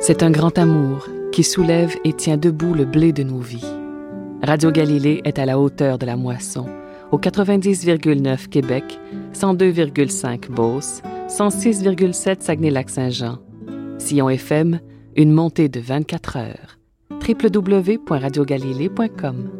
C'est un grand amour qui soulève et tient debout le blé de nos vies. Radio Galilée est à la hauteur de la moisson, au 90,9 Québec, 102,5 Beauce, 106,7 Saguenay-Lac-Saint-Jean. Sillon FM, une montée de 24 heures. www.radiogalilée.com